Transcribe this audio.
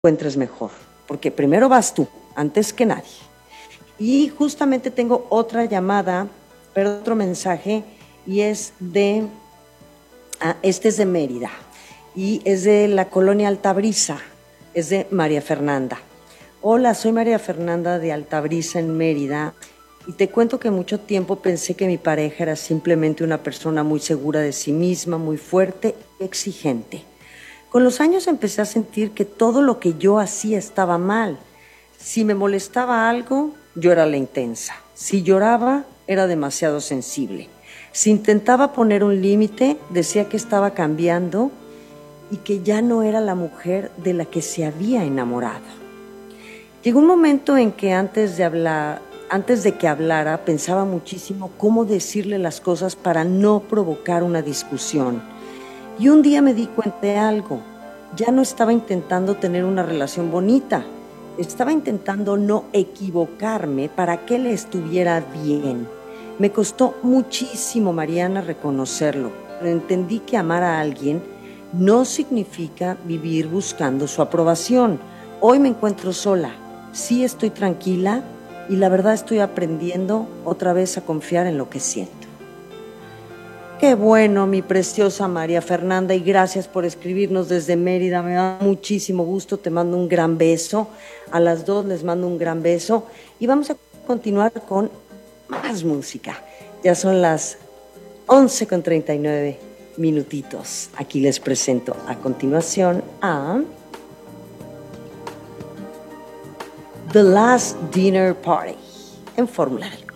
encuentres mejor, porque primero vas tú, antes que nadie. Y justamente tengo otra llamada, pero otro mensaje, y es de, este es de Mérida, y es de la colonia Altabrisa, es de María Fernanda. Hola, soy María Fernanda de Altabrisa en Mérida, y te cuento que mucho tiempo pensé que mi pareja era simplemente una persona muy segura de sí misma, muy fuerte y exigente. Con los años empecé a sentir que todo lo que yo hacía estaba mal. Si me molestaba algo, yo era la intensa. Si lloraba, era demasiado sensible. Si intentaba poner un límite, decía que estaba cambiando y que ya no era la mujer de la que se había enamorado. Llegó un momento en que antes de que hablara, pensaba muchísimo cómo decirle las cosas para no provocar una discusión. Y un día me di cuenta de algo. Ya no estaba intentando tener una relación bonita. Estaba intentando no equivocarme para que le estuviera bien. Me costó muchísimo, Mariana, reconocerlo. Pero entendí que amar a alguien no significa vivir buscando su aprobación. Hoy me encuentro sola. Sí estoy tranquila y la verdad estoy aprendiendo otra vez a confiar en lo que siento. Qué bueno, mi preciosa María Fernanda, y gracias por escribirnos desde Mérida. Me da muchísimo gusto, te mando un gran beso. A las dos les mando un gran beso. Y vamos a continuar con más música. Ya son las 11:39 minutitos. Aquí les presento a continuación a The Last Dinner Party en Fórmula del